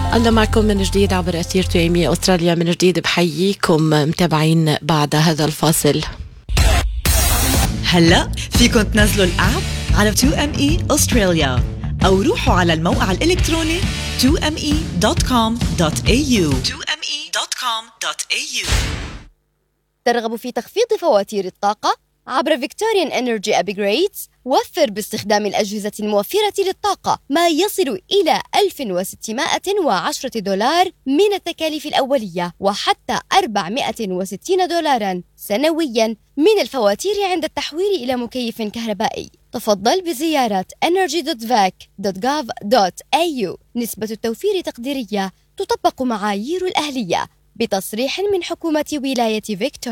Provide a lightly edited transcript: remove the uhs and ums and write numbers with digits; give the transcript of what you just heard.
الله معكم من جديد عبر أثير تويمي أستراليا. من جديد بحييكم متابعين بعد هذا الفاصل. هلأ فيكن تنزلوا الآب على 2ME أستراليا أو روحوا على الموقع الإلكتروني 2me.com.au. ترغب في تخفيض فواتير الطاقة عبر فيكتوريان إنرجي أبجريدز؟ وفر باستخدام الأجهزة الموفرة للطاقة ما يصل إلى $1,610 من التكاليف الأولية، وحتى $460 سنوياً من الفواتير عند التحويل إلى مكيف كهربائي. تفضل بزيارة energy.vac.gov.au. نسبة التوفير تقديرية، تطبق معايير الأهلية بتصريح من حكومة ولاية فيكتوريا.